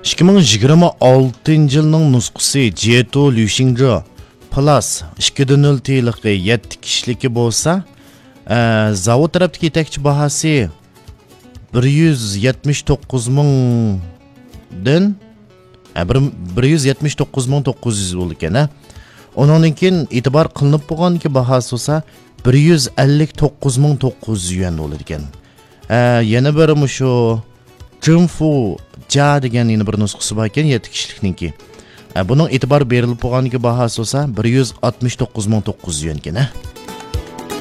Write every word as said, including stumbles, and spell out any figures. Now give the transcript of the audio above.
ikki ming yigirma oltinchi yilning nusxasi Jeto Luxingzhe Plus ikki nol nol tiyliqi yetti kishliki bo'lsa, zavod tarafdagi yetakchi bahasi bir yuz yetmish to'qqiz ming dan bir yuz yetmish to'qqiz ming to'qqiz yuz bo'ldi ekan. Ondan keyin e'tibor qilinib bo'lganki bahasi bo'lsa bir yuz ellik to'qqiz ming to'qqiz yuz yuan bo'ladi ekan. Yana bir shu Jinfu Ja degan yana bir nusxasi bor ekan yetti kishilikniki. Buning e'tibor berilib bo'lganki bahasi bo'lsa bir yuz oltmish to'qqiz ming to'qqiz yuz yuan ekan.